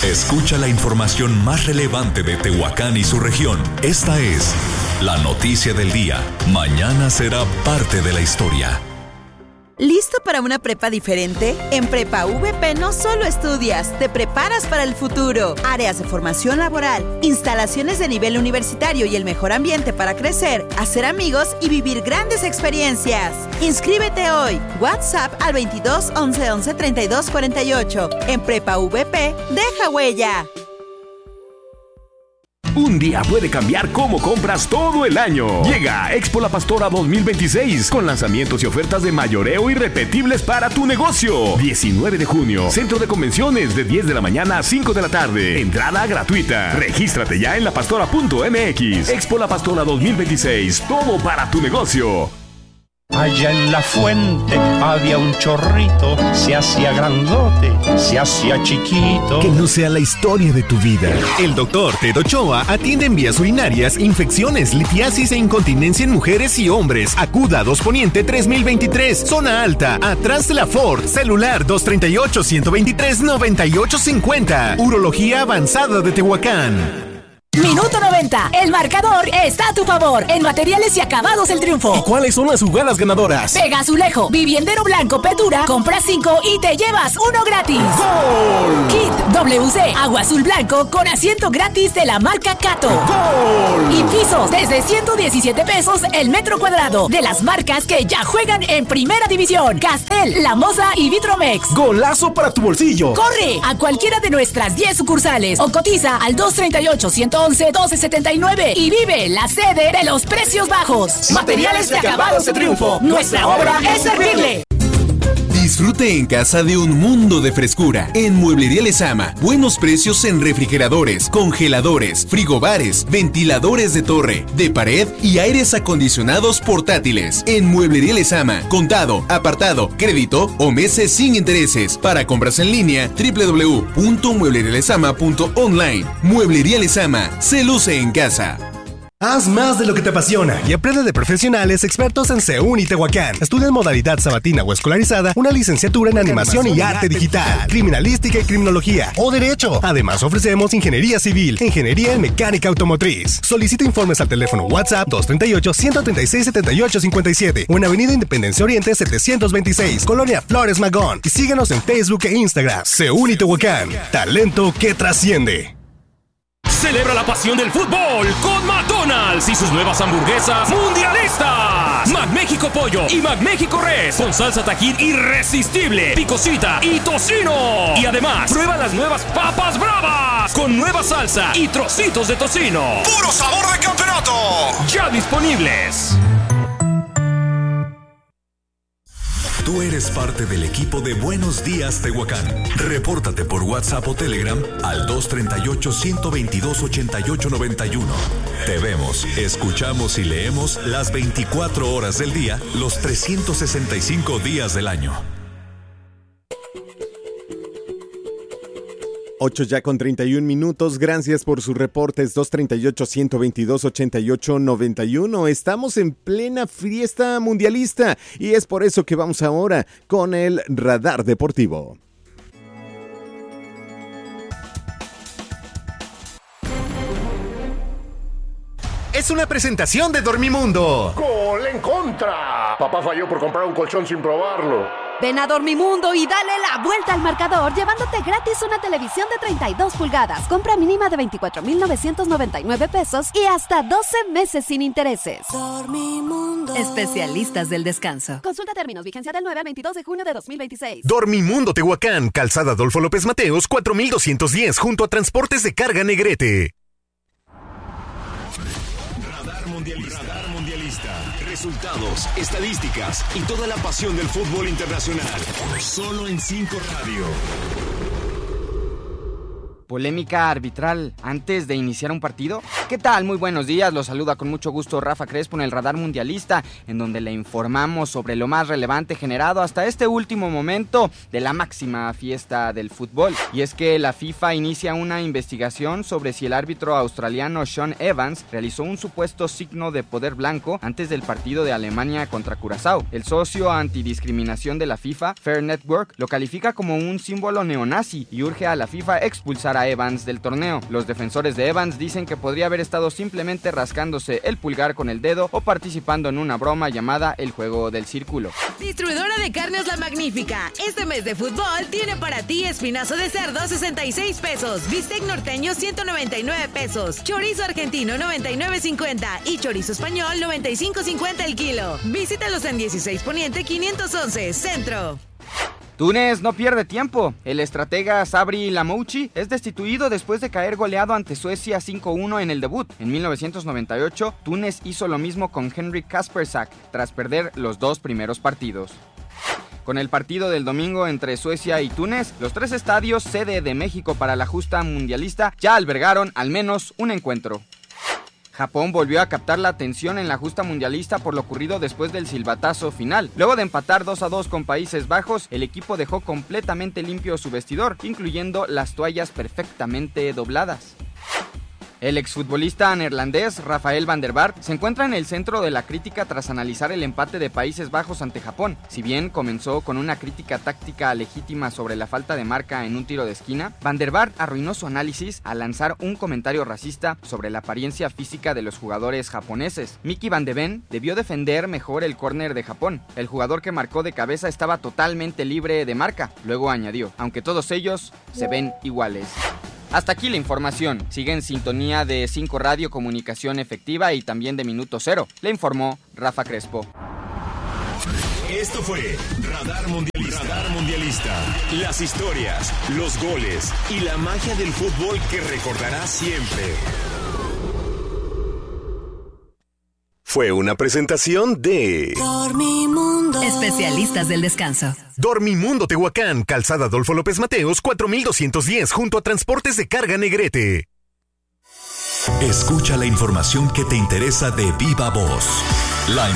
Escucha la información más relevante de Tehuacán y su región. Esta es la noticia del día. Mañana será parte de la historia. ¿Listo para una prepa diferente? En Prepa VP no solo estudias, te preparas para el futuro. Áreas de formación laboral, instalaciones de nivel universitario y el mejor ambiente para crecer, hacer amigos y vivir grandes experiencias. Inscríbete hoy. WhatsApp al 22 11 11 32 48. En Prepa VP, deja huella. Un día puede cambiar cómo compras todo el año. Llega Expo La Pastora 2026 con lanzamientos y ofertas de mayoreo irrepetibles para tu negocio. 19 de junio, Centro de Convenciones de 10 de la mañana a 5 de la tarde. Entrada gratuita. Regístrate ya en lapastora.mx. Expo La Pastora 2026. Todo para tu negocio. Allá en la fuente había un chorrito, se hacía grandote, se hacía chiquito. Que no sea la historia de tu vida. El doctor Ted Ochoa atiende en vías urinarias, infecciones, litiasis e incontinencia en mujeres y hombres. Acuda a 2 Poniente 3023, zona alta, atrás de la Ford. Celular 238-123-9850. Urología avanzada de Tehuacán. Minuto 90. El marcador está a tu favor. En materiales y acabados el triunfo. ¿Y cuáles son las jugadas ganadoras? Pega Azulejo, Viviendero Blanco, Petura. Compra 5 y te llevas 1 gratis. ¡Gol! Kit WC, agua azul blanco con asiento gratis de la marca Cato. ¡Gol! Y pisos desde 117 pesos el metro cuadrado de las marcas que ya juegan en primera división. Castel, La Moza y Vitromex. ¡Golazo para tu bolsillo! Corre a cualquiera de nuestras 10 sucursales o cotiza al 238-111-1279 y vive la sede de los precios bajos. Materiales de acabados de triunfo. Nuestra obra es servirle. Disfrute en casa de un mundo de frescura. En Mueblería Lezama, buenos precios en refrigeradores, congeladores, frigobares, ventiladores de torre, de pared y aires acondicionados portátiles. En Mueblería Lezama, contado, apartado, crédito o meses sin intereses. Para compras en línea, www.mueblerialezama.online. Mueblería Lezama, se luce en casa. Haz más de lo que te apasiona y aprende de profesionales expertos en CEUN y Tehuacán. Estudia en modalidad sabatina o escolarizada una licenciatura en animación y arte digital, criminalística y criminología o derecho. Además ofrecemos ingeniería civil, ingeniería en mecánica automotriz. Solicita informes al teléfono WhatsApp 238-136-7857 o en Avenida Independencia Oriente 726, Colonia Flores Magón. Y síguenos en Facebook e Instagram. CEUN y Tehuacán, talento que trasciende. Celebra la pasión del fútbol con McDonald's y sus nuevas hamburguesas mundialistas. McMéxico Pollo y McMéxico Res con salsa Tajín irresistible, picosita y tocino. Y además, prueba las nuevas papas bravas con nueva salsa y trocitos de tocino. ¡Puro sabor de campeonato! Ya disponibles. Tú eres parte del equipo de Buenos Días Tehuacán. Repórtate por WhatsApp o Telegram al 238-122-8891. Te vemos, escuchamos y leemos las 24 horas del día, los 365 días del año. 8 ya con 31 minutos. Gracias por sus reportes. 238-122-8891. Estamos en plena fiesta mundialista y es por eso que vamos ahora con el radar deportivo. Es una presentación de Dormimundo. ¡Gol en contra! Papá falló por comprar un colchón sin probarlo. Ven a Dormimundo y dale la vuelta al marcador llevándote gratis una televisión de 32 pulgadas. Compra mínima de 24,999 pesos y hasta 12 meses sin intereses. Dormimundo. Especialistas del descanso. Consulta términos, vigencia del 9 al 22 de junio de 2026. Dormimundo Tehuacán, Calzada Adolfo López Mateos, 4210, junto a Transportes de Carga Negrete. Radar Mundialista. Resultados, estadísticas y toda la pasión del fútbol internacional. Solo en 5 Radio. Polémica arbitral antes de iniciar un partido. ¿Qué tal? Muy buenos días, los saluda con mucho gusto Rafa Crespo en el Radar Mundialista, en donde le informamos sobre lo más relevante generado hasta este último momento de la máxima fiesta del fútbol. Y es que la FIFA inicia una investigación sobre si el árbitro australiano Sean Evans realizó un supuesto signo de poder blanco antes del partido de Alemania contra Curazao. El socio antidiscriminación de la FIFA, Fair Network, lo califica como un símbolo neonazi y urge a la FIFA expulsar a Tara Evans del torneo. Los defensores de Evans dicen que podría haber estado simplemente rascándose el pulgar con el dedo o participando en una broma llamada el juego del círculo. Distribuidora de carnes La Magnífica. Este mes de fútbol tiene para ti espinazo de cerdo 66 pesos, bistec norteño 199 pesos, chorizo argentino 99.50 y chorizo español 95.50 el kilo. Visítalos en 16 Poniente 511 Centro. Túnez no pierde tiempo. El estratega Sabri Lamouchi es destituido después de caer goleado ante Suecia 5-1 en el debut. En 1998, Túnez hizo lo mismo con Henrik Kaspersak tras perder los 2 primeros partidos. Con el partido del domingo entre Suecia y Túnez, los 3 estadios sede de México para la justa mundialista ya albergaron al menos un encuentro. Japón volvió a captar la atención en la justa mundialista por lo ocurrido después del silbatazo final. Luego de empatar 2-2 con Países Bajos, el equipo dejó completamente limpio su vestidor, incluyendo las toallas perfectamente dobladas. El exfutbolista neerlandés Rafael van der Vaart se encuentra en el centro de la crítica tras analizar el empate de Países Bajos ante Japón. Si bien comenzó con una crítica táctica legítima sobre la falta de marca en un tiro de esquina, van der Vaart arruinó su análisis al lanzar un comentario racista sobre la apariencia física de los jugadores japoneses. Mickey Van de Ven debió defender mejor el córner de Japón. El jugador que marcó de cabeza estaba totalmente libre de marca. Luego añadió, aunque todos ellos se ven iguales. Hasta aquí la información. Sigue en sintonía de 5 Radio Comunicación Efectiva y también de Minuto Cero. Le informó Rafa Crespo. Esto fue Radar Mundialista. Radar Mundialista. Las historias, los goles y la magia del fútbol que recordarás siempre. Fue una presentación de Dormimundo, especialistas del descanso. Dormimundo Tehuacán, Calzada Adolfo López Mateos, 4210, junto a Transportes de Carga Negrete. Escucha la información que te interesa de viva voz.